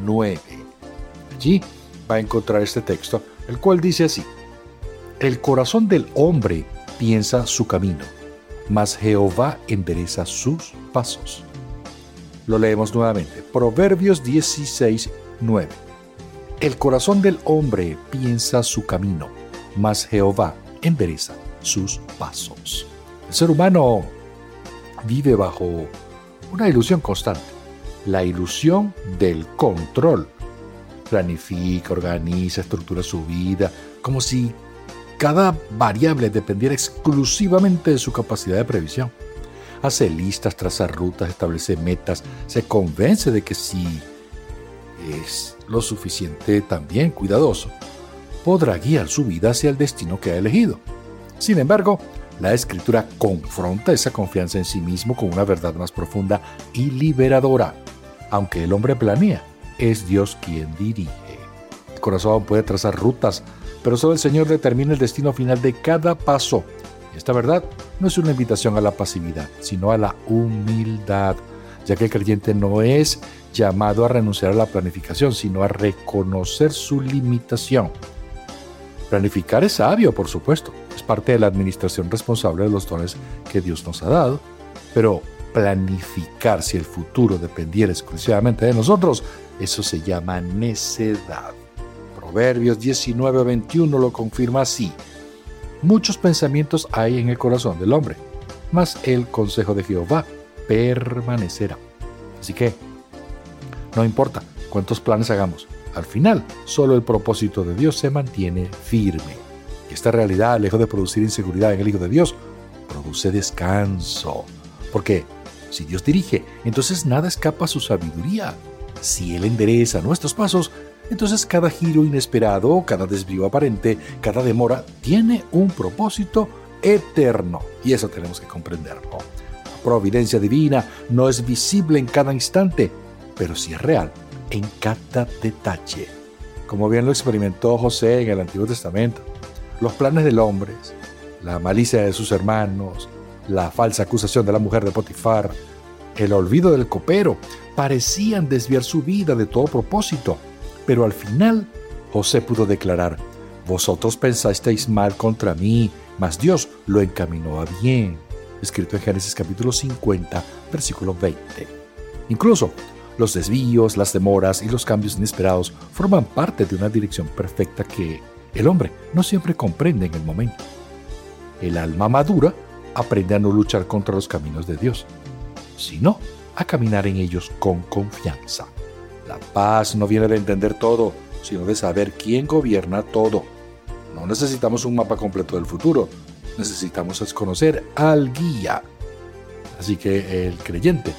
9. Allí va a encontrar este texto, el cual dice así: el corazón del hombre piensa su camino, mas Jehová endereza sus pasos. Lo leemos nuevamente. Proverbios 16, 9. El corazón del hombre piensa su camino, mas Jehová endereza sus pasos. El ser humano vive bajo una ilusión constante, la ilusión del control. Planifica, organiza, estructura su vida, como si cada variable dependiera exclusivamente de su capacidad de previsión. Hace listas, traza rutas, establece metas, se convence de que si es lo suficiente también cuidadoso, podrá guiar su vida hacia el destino que ha elegido. Sin embargo, la Escritura confronta esa confianza en sí mismo con una verdad más profunda y liberadora. Aunque el hombre planea, es Dios quien dirige. El corazón puede trazar rutas, pero solo el Señor determina el destino final de cada paso. Esta verdad no es una invitación a la pasividad, sino a la humildad, ya que el creyente no es llamado a renunciar a la planificación, sino a reconocer su limitación. Planificar es sabio, por supuesto, es parte de la administración responsable de los dones que Dios nos ha dado, pero planificar si el futuro dependiera exclusivamente de nosotros, eso se llama necedad. Proverbios 19:21 lo confirma así: muchos pensamientos hay en el corazón del hombre, mas el consejo de Jehová permanecerá. Así que, no importa cuántos planes hagamos, al final, solo el propósito de Dios se mantiene firme. Y esta realidad, lejos de producir inseguridad en el Hijo de Dios, produce descanso. Porque si Dios dirige, entonces nada escapa a su sabiduría. Si Él endereza nuestros pasos, entonces cada giro inesperado, cada desvío aparente, cada demora, tiene un propósito eterno. Y eso tenemos que comprenderlo. La providencia divina no es visible en cada instante, pero sí es real en cada detalle. Como bien lo experimentó José en el Antiguo Testamento, los planes del hombre, la malicia de sus hermanos, la falsa acusación de la mujer de Potifar, el olvido del copero, parecían desviar su vida de todo propósito. Pero al final, José pudo declarar: vosotros pensasteis mal contra mí, mas Dios lo encaminó a bien. Escrito en Génesis capítulo 50, versículo 20. Incluso, los desvíos, las demoras y los cambios inesperados forman parte de una dirección perfecta que el hombre no siempre comprende en el momento. El alma madura aprende a no luchar contra los caminos de Dios, sino a caminar en ellos con confianza. La paz no viene de entender todo, sino de saber quién gobierna todo. No necesitamos un mapa completo del futuro, necesitamos conocer al guía. Así que el creyente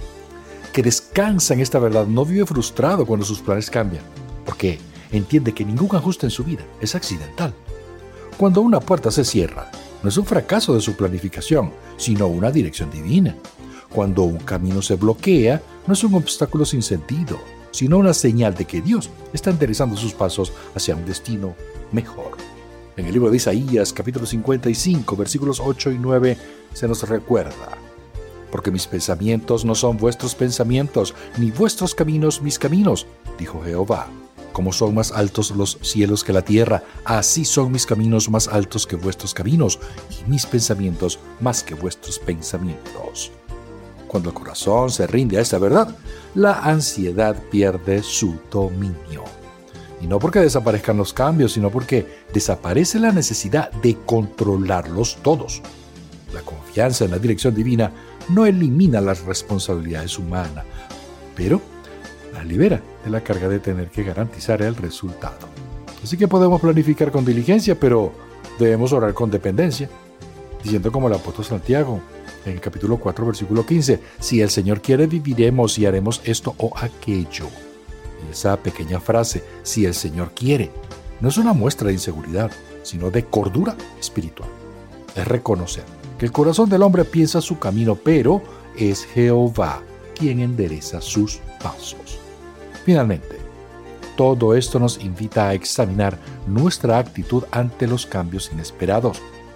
que descansa en esta verdad no vive frustrado cuando sus planes cambian, porque entiende que ningún ajuste en su vida es accidental. Cuando una puerta se cierra, no es un fracaso de su planificación, sino una dirección divina. Cuando un camino se bloquea, no es un obstáculo sin sentido, sino una señal de que Dios está enderezando sus pasos hacia un destino mejor. En el libro de Isaías, capítulo 55, versículos 8 y 9, se nos recuerda: porque mis pensamientos no son vuestros pensamientos, ni vuestros caminos mis caminos, dijo Jehová. Como son más altos los cielos que la tierra, así son mis caminos más altos que vuestros caminos, y mis pensamientos más que vuestros pensamientos. Cuando el corazón se rinde a esta verdad, la ansiedad pierde su dominio. Y no porque desaparezcan los cambios, sino porque desaparece la necesidad de controlarlos todos. La confianza en la dirección divina no elimina las responsabilidades humanas, pero las libera de la carga de tener que garantizar el resultado. Así que podemos planificar con diligencia, pero debemos orar con dependencia, diciendo como el apóstol Santiago en el capítulo 4, versículo 15: si el Señor quiere, viviremos y haremos esto o aquello. Y esa pequeña frase, si el Señor quiere, no es una muestra de inseguridad, sino de cordura espiritual. Es reconocer que el corazón del hombre piensa su camino, pero es Jehová quien endereza sus pasos. Finalmente, todo esto nos invita a examinar nuestra actitud ante los cambios inesperados.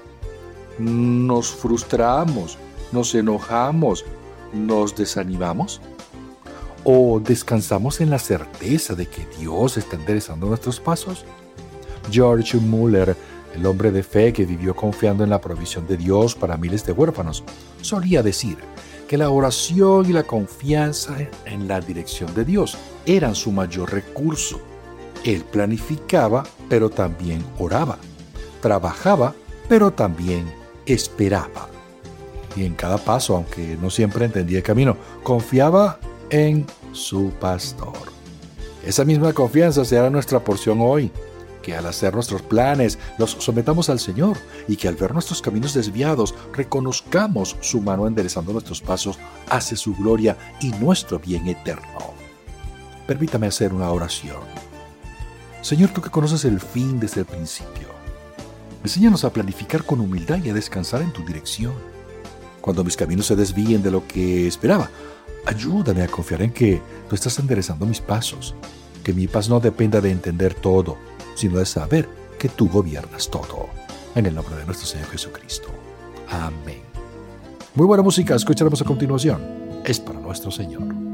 ¿Nos frustramos? ¿Nos enojamos? ¿Nos desanimamos? ¿O descansamos en la certeza de que Dios está enderezando nuestros pasos? George Muller, el hombre de fe que vivió confiando en la provisión de Dios para miles de huérfanos, solía decir que la oración y la confianza en la dirección de Dios eran su mayor recurso. Él planificaba, pero también oraba. Trabajaba, pero también esperaba. Y en cada paso, aunque no siempre entendía el camino, confiaba en su pastor. Esa misma confianza será nuestra porción hoy, que al hacer nuestros planes los sometamos al Señor y que al ver nuestros caminos desviados reconozcamos su mano enderezando nuestros pasos hacia su gloria y nuestro bien eterno. Permítame hacer una oración. Señor, tú que conoces el fin desde el principio, enséñanos a planificar con humildad y a descansar en tu dirección. Cuando mis caminos se desvíen de lo que esperaba, ayúdame a confiar en que tú estás enderezando mis pasos, que mi paz no dependa de entender todo, sino de saber que tú gobiernas todo. En el nombre de nuestro Señor Jesucristo. Amén. Muy buena música, escucharemos a continuación. Es para nuestro Señor.